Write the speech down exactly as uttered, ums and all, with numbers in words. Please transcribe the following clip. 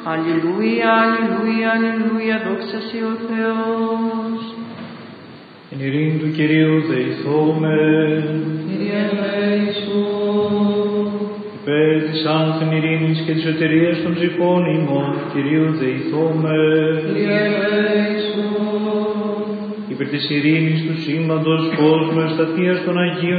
Αλληλούια, αλληλούια, αλληλούια, δόξα σοι ο Θεός. Εν ειρήνη του Κυρίου δεηθόμεν. Κύριε ελέησον. Υπέρ της άνθεν ειρήνης και της εταιρείας των ψυχών ημών, Κυρίου δεηθόμεν. Κύριε ελέησον. Υπέρ της ειρήνης του σύμπαντος κόσμου, ευσταθίας των Αγίων